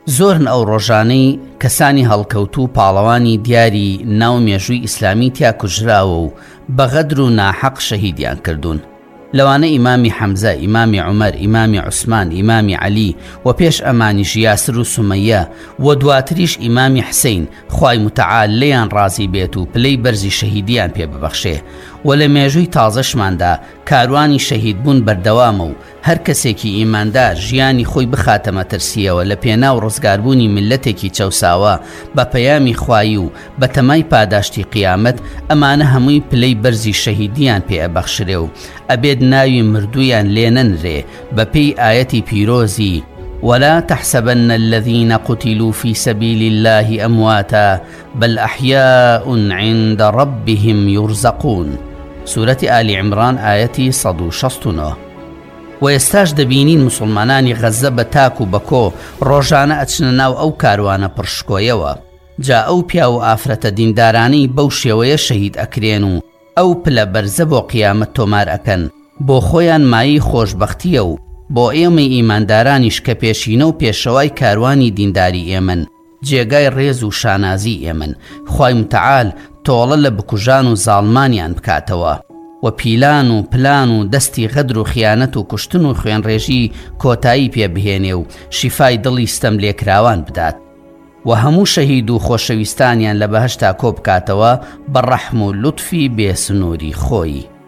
زۆرن ئەو ڕۆژانەی کەسانی هەڵکەوتوو پاڵەوانی دیاری ناو مێژووی ئیسلامی تیا کوژراوە و بەغەدر و ناحەق شەهیدیان کردوون. لەوانە ئیمامی حەمزە، ئیمامی عومەر، ئیمامی عوسمان، ئیمامی عەلی و پێش ئەمانیش یاسر و سومەیە و دواتریش ئیمامی حسەین خوای متعال لێیان ڕازی بێت و پلەی بەرزی شەهیدیان پێ ببەخشێ. و لە مێژووی تازەشماندا کاروانی شەهیدبوون بەردەوامە و هەر کەسێکی ئیماندار ژیانی خۆی بخاتە مەترسیەوە لە پێناو ڕزگاربوونی میلەتێکی چەوساوە بە پەیامی خوایی و بە تەمای پاداشتی قیامەت، ئەمانە هەمووی پلەی بەرزی شەهیدیان پێ ئەبەخشرێ و ئەبێت ناوی مردویان لێ نەنرێ بەپێی ئایەتی پیرۆزی ولا تحسبن الذين قتلوا في سبيل الله أمواتا بل أحياء عند ربهم يرزقون. سورة آل عمران آية 169. و ئێستاش دەبینین مسلمانانی غەزە بە تاک و بەکۆ ڕۆژانە ئەچنە ناو ئەو کاروانە پڕشکۆیەوە. جا ئەو پیا و ئافرەتە دیندارانی بەو شێوەیە شەهید ئەکرێن و ئەو پلە بەرزە بۆ قیامەت تۆمار ئەکەن، بۆ خۆیان مایی خۆشبەختیە و بۆ ئێمەی ئیماندارانیش کە پێشینە و پێشەوای کاروانی دینداری ئێمن، جێگای ڕێز و شانازی ئێمن. خوای متعال تۆڵە لە بکوژان و زاڵمانیان بکاتەوە و پیلان و پلان و دەستی غەدر و خیانەت و کوشتن و خوێنڕێژی کۆتایی پێ بهێنێ و شیفای دڵی ستەم لێکراوان بدات و هەموو شەهید و خۆشەویستانیان لە بەهەشتا کۆ بکاتەوە بە ڕەحم و لوتفی بێسنووری خۆی.